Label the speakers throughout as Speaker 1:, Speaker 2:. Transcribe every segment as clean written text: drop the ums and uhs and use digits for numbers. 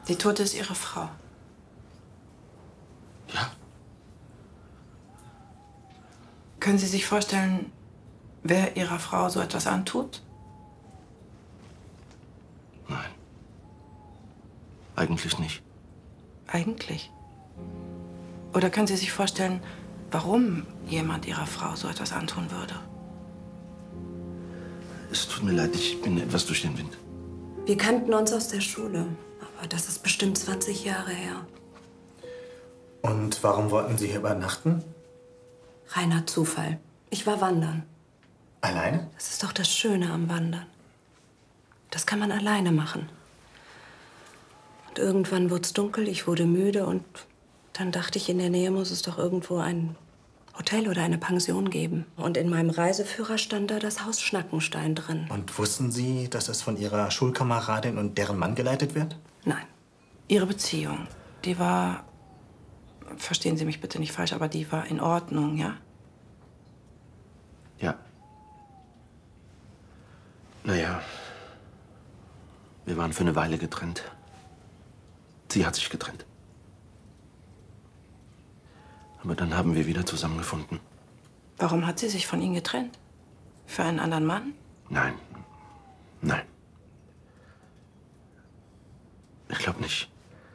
Speaker 1: Die Tote ist Ihre Frau.
Speaker 2: Ja.
Speaker 1: Können Sie sich vorstellen, wer Ihrer Frau so etwas antut?
Speaker 2: Nein. Eigentlich nicht.
Speaker 1: Eigentlich. Oder können Sie sich vorstellen, warum jemand Ihrer Frau so etwas antun würde?
Speaker 2: Es tut mir leid, ich bin etwas durch den Wind.
Speaker 3: Wir kannten uns aus der Schule, aber das ist bestimmt 20 Jahre her.
Speaker 4: Und warum wollten Sie hier übernachten?
Speaker 3: Reiner Zufall. Ich war wandern.
Speaker 4: Alleine?
Speaker 3: Das ist doch das Schöne am Wandern. Das kann man alleine machen. Und irgendwann wurde es dunkel, ich wurde müde und dann dachte ich, in der Nähe muss es doch irgendwo ein Hotel oder eine Pension geben. Und in meinem Reiseführer stand da das Haus Schnackenstein drin.
Speaker 4: Und wussten Sie, dass es von Ihrer Schulkameradin und deren Mann geleitet wird?
Speaker 3: Nein.
Speaker 1: Ihre Beziehung, die war, verstehen Sie mich bitte nicht falsch, aber die war in Ordnung, ja?
Speaker 2: Ja. Naja, wir waren für eine Weile getrennt. Sie hat sich getrennt. Aber dann haben wir wieder zusammengefunden.
Speaker 1: Warum hat sie sich von Ihnen getrennt? Für einen anderen Mann?
Speaker 2: Nein. Nein. Ich glaube nicht.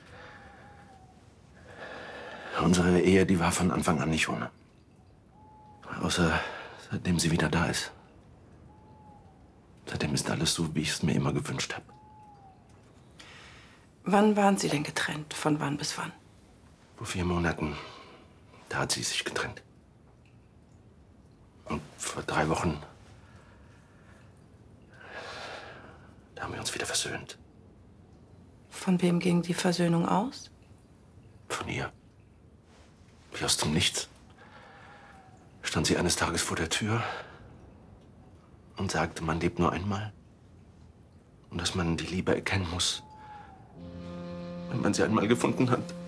Speaker 2: Unsere Ehe, die war von Anfang an nicht ohne. Außer seitdem sie wieder da ist. Seitdem ist alles so, wie ich es mir immer gewünscht habe.
Speaker 1: Wann waren Sie denn getrennt? Von wann bis wann?
Speaker 2: Vor 4 Monaten, da hat sie sich getrennt. Und vor 3 Wochen, da haben wir uns wieder versöhnt.
Speaker 1: Von wem ging die Versöhnung aus?
Speaker 2: Von ihr. Wie aus dem Nichts stand sie eines Tages vor der Tür und sagte, man lebt nur einmal. Und dass man die Liebe erkennen muss, wenn man sie einmal gefunden hat.